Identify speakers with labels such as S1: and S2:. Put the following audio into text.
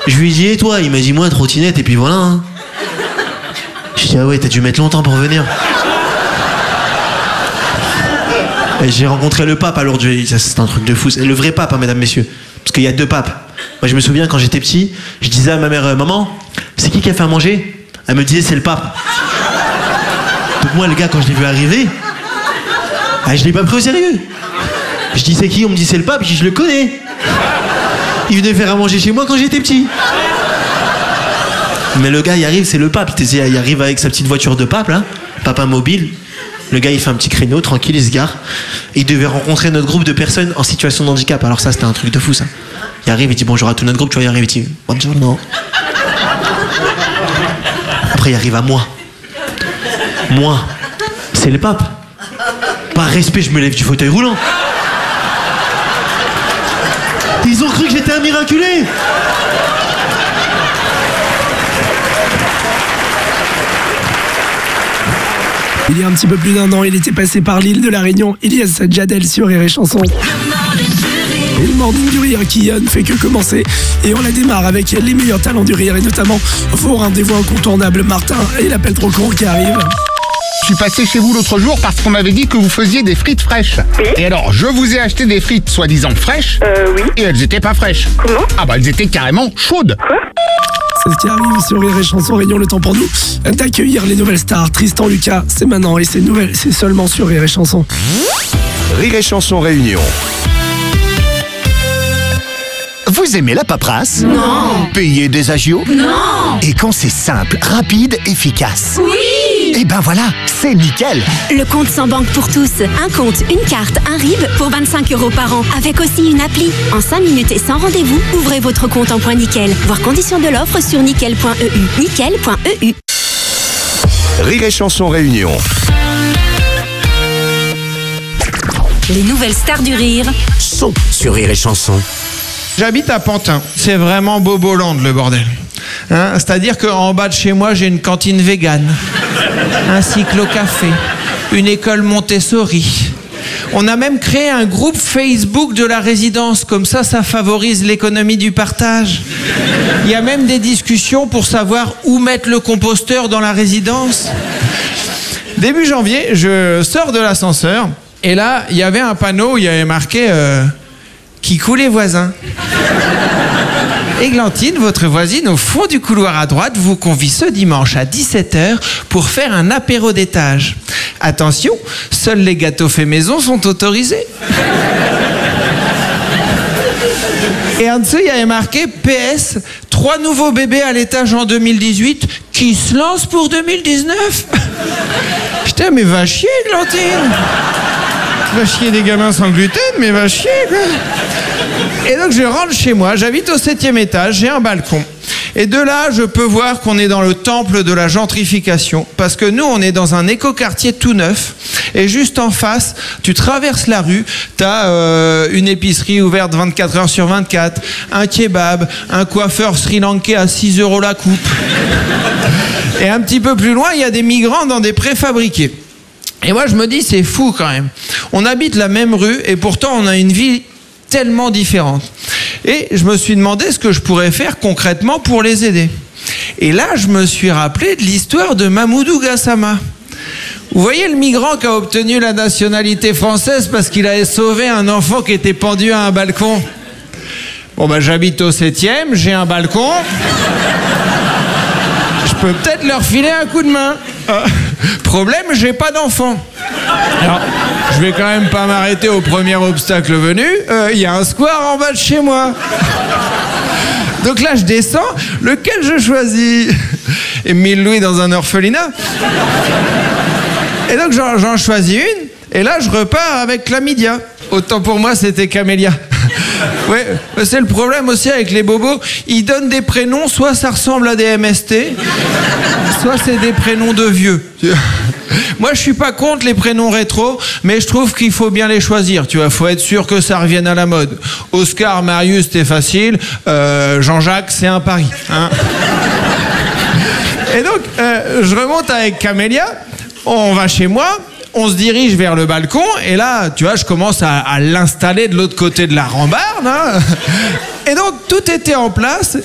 S1: Je lui ai dit, et toi? Il m'a dit, moi, trottinette, et puis voilà. Hein. Je dis, ah ouais, t'as dû mettre longtemps pour venir. Et j'ai rencontré le pape à Lourdes. C'est un truc de fou. C'est le vrai pape, hein, mesdames, messieurs. Parce qu'il y a 2 papes. Moi, je me souviens, quand j'étais petit, je disais à ma mère, maman, c'est qui a fait à manger? Elle me disait, c'est le pape. Donc moi, le gars, quand je l'ai vu arriver, je l'ai pas pris au sérieux. Je dis, c'est qui? On me dit, c'est le pape. Je dis, je le connais. Il venait faire à manger chez moi quand j'étais petit. Mais le gars, il arrive, c'est le pape. Il arrive avec sa petite voiture de pape, là. Papa mobile. Le gars, il fait un petit créneau, tranquille, il se gare. Et il devait rencontrer notre groupe de personnes en situation de handicap. Alors ça, c'était un truc de fou, ça. Il arrive, il dit bonjour à tout notre groupe, tu vois, il arrive, il dit buongiorno. Après, il arrive à moi. Moi, c'est le pape. Par respect, je me lève du fauteuil roulant. Ils ont cru que j'étais un miraculé.
S2: Il y a un petit peu plus d'1 an, il était passé par l'île de la Réunion. Ilyes Djadel sur Rire et Chanson. Et le Morning du Rire qui ne fait que commencer. Et on la démarre avec les meilleurs talents du rire et notamment vos rendez-vous incontournables, Martin et l'appel trop con qui arrive.
S3: Je suis passé chez vous l'autre jour parce qu'on m'avait dit que vous faisiez des frites fraîches.
S4: Oui.
S3: Et alors, je vous ai acheté des frites soi-disant fraîches.
S4: Oui.
S3: Et elles étaient pas fraîches.
S4: Comment?
S3: Ah bah elles étaient carrément chaudes.
S4: Quoi?
S2: C'est ce qui arrive sur Rire et Chanson Réunion. Le temps pour nous d'accueillir les nouvelles stars. Tristan Lucas, c'est maintenant et c'est nouvelle, c'est seulement sur Rire et Chanson.
S5: Rire et Chanson Réunion. Vous aimez la paperasse?
S6: Non.
S5: Payer des agios?
S6: Non.
S5: Et quand c'est simple, rapide, efficace?
S6: Oui.
S5: Et ben voilà, c'est nickel.
S7: Le compte sans banque pour tous. Un compte, une carte, un RIB pour 25 € par an. Avec aussi une appli. En 5 minutes et sans rendez-vous, ouvrez votre compte en point nickel. Voir conditions de l'offre sur nickel.eu. Nickel.eu.
S5: Rire et Chanson Réunion.
S7: Les nouvelles stars du rire
S5: Sont sur Rire et Chanson.
S8: J'habite à Pantin. C'est vraiment Boboland, le bordel. Hein, c'est-à-dire qu'en bas de chez moi, j'ai une cantine végane, un cyclo-café, une école Montessori. On a même créé un groupe Facebook de la résidence. Comme ça favorise l'économie du partage. Il y a même des discussions pour savoir où mettre le composteur dans la résidence. Début janvier, je sors de l'ascenseur et là, il y avait un panneau où il y avait marqué qui coule les voisins. Églantine, votre voisine au fond du couloir à droite, vous convie ce dimanche à 17h pour faire un apéro d'étage. Attention, seuls les gâteaux faits maison sont autorisés. Et en dessous, il y avait marqué PS, 3 nouveaux bébés à l'étage en 2018 qui se lancent pour 2019. Putain, mais va chier, Églantine. Va chier des gamins sans gluten, mais va chier, quoi. Et donc je rentre chez moi, j'habite au 7e étage, j'ai un balcon. Et de là, je peux voir qu'on est dans le temple de la gentrification. Parce que nous, on est dans un écoquartier tout neuf. Et juste en face, tu traverses la rue, t'as une épicerie ouverte 24 heures sur 24, un kebab, un coiffeur sri-lankais à 6 € la coupe. Et un petit peu plus loin, il y a des migrants dans des préfabriqués. Et moi, je me dis, c'est fou quand même. On habite la même rue et pourtant, on a une vie tellement différente. Et je me suis demandé ce que je pourrais faire concrètement pour les aider. Et là, je me suis rappelé de l'histoire de Mamoudou Gassama. Vous voyez le migrant qui a obtenu la nationalité française parce qu'il avait sauvé un enfant qui était pendu à un balcon. Bon, ben, j'habite au 7e, j'ai un balcon. Je peux peut-être leur filer un coup de main. Problème, j'ai pas d'enfant. Alors, je vais quand même pas m'arrêter au premier obstacle venu. Il y a un square en bas de chez moi. Donc là, je descends. Lequel je choisis? Et 1000 louis dans un orphelinat. Et donc, j'en choisis une. Et là, je repars avec chlamydia. Autant pour moi, c'était Camélia. Ouais, c'est le problème aussi avec les bobos. Ils donnent des prénoms, soit ça ressemble à des MST, soit c'est des prénoms de vieux. Moi, je suis pas contre les prénoms rétro, mais je trouve qu'il faut bien les choisir. Tu vois, faut être sûr que ça revienne à la mode. Oscar, Marius, c'était facile. Jean-Jacques, c'est un pari. Hein. Et donc, je remonte avec Camélia. On va chez moi. On se dirige vers le balcon et là, tu vois, je commence à l'installer de l'autre côté de la rambarde. Hein. Et donc, tout était en place